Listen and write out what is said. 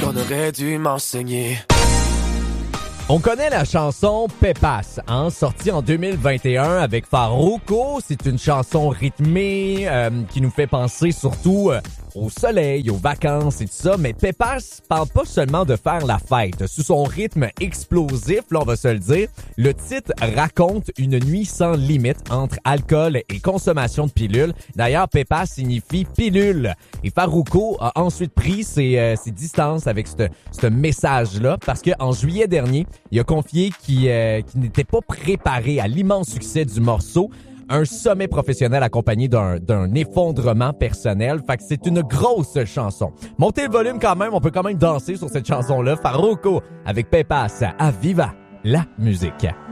qu'on aurait dû m'enseigner. On connaît la chanson Pépas, sortie en 2021 avec Farruko. C'est une chanson rythmée qui nous fait penser surtout au soleil, aux vacances et tout ça. Mais Pépas parle pas seulement de faire la fête. Sous son rythme explosif, là on va se le dire, le titre raconte une nuit sans limite entre alcool et consommation de pilules. D'ailleurs, Pépas signifie pilule. Et Farruko a ensuite pris ses distances avec ce message-là parce qu'en juillet dernier, il a confié qu'il n'était pas préparé à l'immense succès du morceau. Un sommet professionnel accompagné d'un effondrement personnel. Fait que c'est une grosse chanson. Montez le volume quand même, on peut quand même danser sur cette chanson-là. Farruko avec Pépas à Viva la musique.